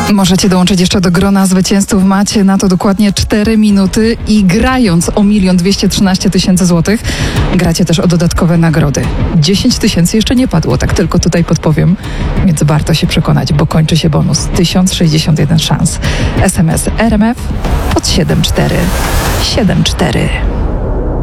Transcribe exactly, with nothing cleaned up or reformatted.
Możecie dołączyć jeszcze do grona zwycięzców. Macie na to dokładnie cztery minuty i grając o milion dwieście trzynaście tysięcy złotych, gracie też o dodatkowe nagrody. dziesięć tysięcy jeszcze nie padło, tak tylko tutaj podpowiem, więc warto się przekonać, bo kończy się bonus tysiąc sześćdziesiąt jeden szans. S M S R M F pod siedem cztery siedem cztery.